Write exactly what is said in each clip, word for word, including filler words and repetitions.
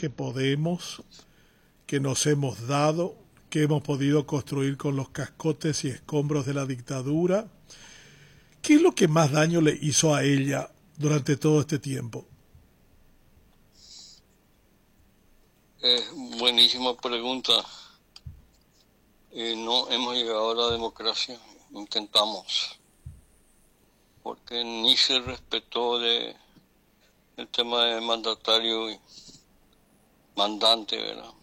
que podemos, que nos hemos dado, que hemos podido construir con los cascotes y escombros de la dictadura. ¿Qué es lo que más daño le hizo a ella durante todo este tiempo? Eh, buenísima pregunta. Eh, no hemos llegado a la democracia, intentamos, porque ni se respetó de el tema de mandatario y mandante, ¿verdad?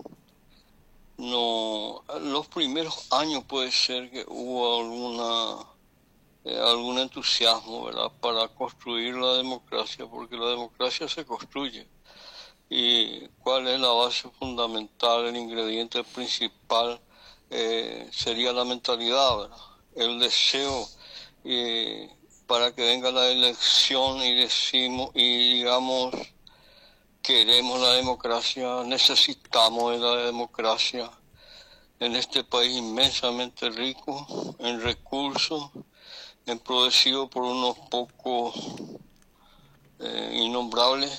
No, los primeros años puede ser que hubo alguna eh, algún entusiasmo, ¿verdad?, para construir la democracia, porque la democracia se construye. ¿Y cuál es la base fundamental, el ingrediente principal? Eh, sería la mentalidad, ¿verdad?, el deseo, eh, para que venga la elección y decimos y digamos queremos la democracia, necesitamos de la democracia en este país inmensamente rico en recursos, empobrecido por unos pocos eh, innombrables,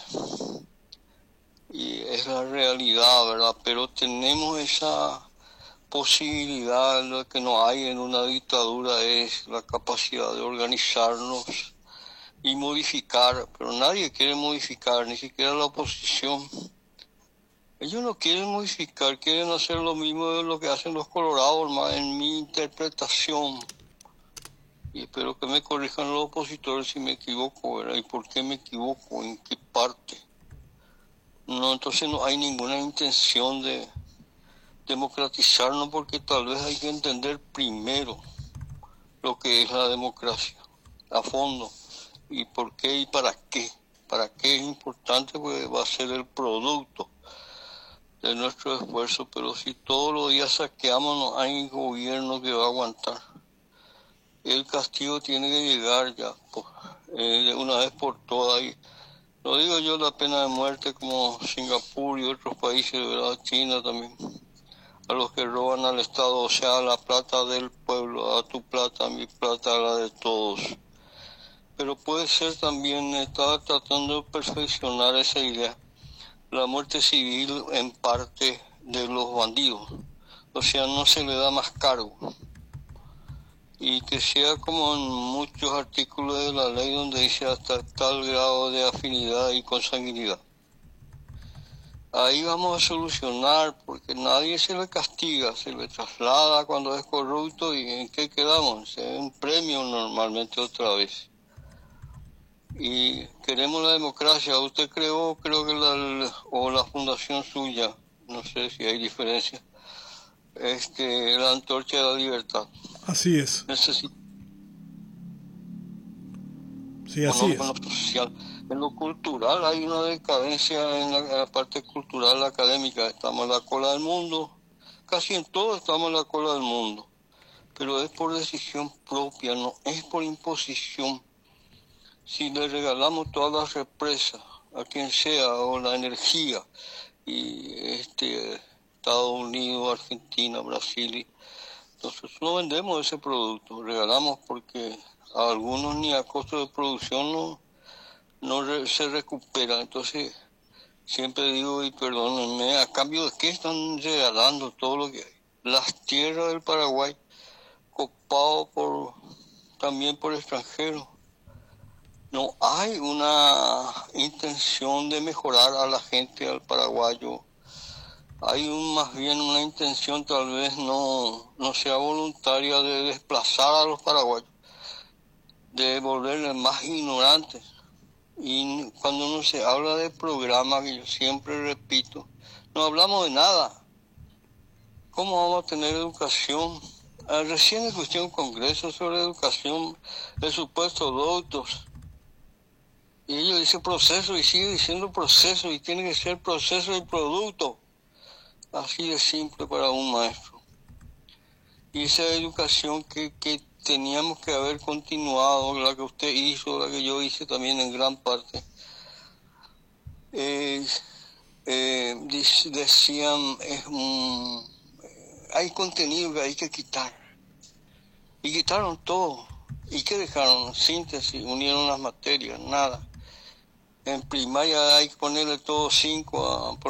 y es la realidad, ¿verdad? Pero tenemos esa posibilidad. Lo que no hay en una dictadura es la capacidad de organizarnos y modificar, pero nadie quiere modificar, ni siquiera la oposición. Ellos no quieren modificar, quieren hacer lo mismo de lo que hacen los colorados, más en mi interpretación. Y espero que me corrijan los opositores si me equivoco, ¿verdad? ¿Y por qué me equivoco? ¿En qué parte? No, entonces no hay ninguna intención de democratizarnos, porque tal vez hay que entender primero lo que es la democracia a fondo, y por qué y para qué. Para qué es importante, porque va a ser el producto de nuestro esfuerzo. Pero si todos los días saqueamos, no hay gobierno que va a aguantar. El castigo tiene que llegar ya, pues, eh, de una vez por todas. Y no digo yo la pena de muerte como Singapur y otros países, ¿verdad?, China también, a los que roban al Estado, o sea, la plata del pueblo, a tu plata, a mi plata, a la de todos. Pero puede ser también, estaba tratando de perfeccionar esa idea, la muerte civil en parte de los bandidos, o sea, no se le da más cargo, y que sea como en muchos artículos de la ley donde dice hasta tal grado de afinidad y consanguinidad. Ahí vamos a solucionar, porque nadie se le castiga, se le traslada cuando es corrupto. ¿Y en qué quedamos? Es un premio normalmente otra vez. Y queremos la democracia. Usted creó, creo que la, o la fundación suya, no sé si hay diferencia, este, la antorcha de la libertad. Así es. Necesitamos, Sí, así no, es. en lo social. En lo cultural hay una decadencia en la, en la parte cultural académica. Estamos en la cola del mundo. Casi en todo estamos en la cola del mundo. Pero es por decisión propia, no es por imposición. Si le regalamos todas las represas a quien sea, o la energía, y este Estados Unidos, Argentina, Brasil, entonces no vendemos ese producto, regalamos, porque a algunos ni a costo de producción no, no re, se recupera. Entonces siempre digo, y perdónenme, ¿a cambio de qué están regalando todo lo que hay? Las tierras del Paraguay, copado por, también por extranjeros. No hay una intención de mejorar a la gente, al paraguayo. Hay un, más bien una intención, tal vez no, no sea voluntaria, de desplazar a los paraguayos, de volverles más ignorantes. Y cuando uno se habla de programa, que yo siempre repito, no hablamos de nada. ¿Cómo vamos a tener educación? Ah, recién escuché un congreso sobre educación, el supuesto doctos. Y ellos dicen proceso y sigue diciendo proceso, y tiene que ser proceso y producto. Así de simple para un maestro. Y esa educación que, que teníamos que haber continuado, la que usted hizo, la que yo hice también en gran parte, eh, eh, decían, es un, hay contenido que hay que quitar. Y quitaron todo. ¿Y qué dejaron? Síntesis, unieron las materias, nada. En primaria hay que ponerle todo cinco a